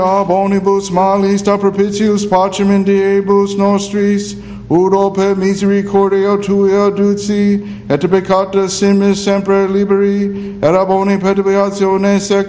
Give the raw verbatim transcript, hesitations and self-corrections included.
Bonibus malis da propitius pacem in diebus nostris, udo per misericordia tua duci, et peccata simis sempre liberi, et aboni perturbazione secula.